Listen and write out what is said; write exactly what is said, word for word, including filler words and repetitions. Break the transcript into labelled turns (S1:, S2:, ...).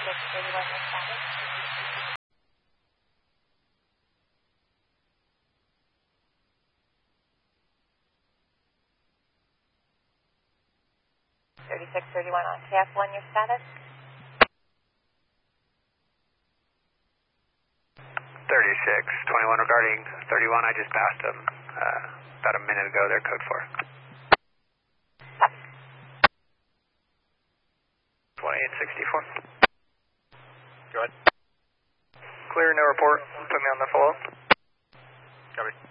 S1: thirty-one, your status. thirty-six thirty-one on K F one, your status.
S2: thirty-six twenty-one regarding thirty-one, I just passed them uh, about a minute ago, they're code four. twenty-eight sixty-four.
S3: Go ahead.
S2: Clear, no report, put me on the follow.
S3: Copy.